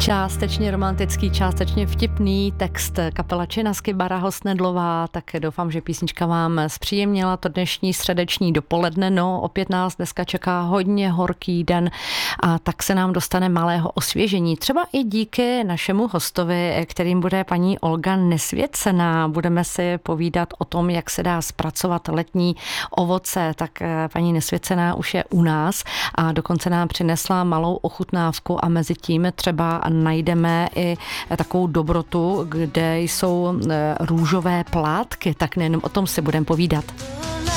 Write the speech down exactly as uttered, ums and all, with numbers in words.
Částečně romantický, částečně vtipný text kapela Činasky, Bára Hosnedlová, tak doufám, že písnička vám zpříjemnila to dnešní středeční dopoledne. No, opět nás dneska čeká hodně horký den a tak se nám dostane malého osvěžení. Třeba i díky našemu hostovi, kterým bude paní Olga Nesvěcená. Budeme si povídat o tom, jak se dá zpracovat letní ovoce. Tak paní Nesvěcená už je u nás a dokonce nám přinesla malou ochutnávku a mezi tím třeba najdeme i takovou dobrotu, kde jsou růžové plátky, tak nejenom o tom si budeme povídat.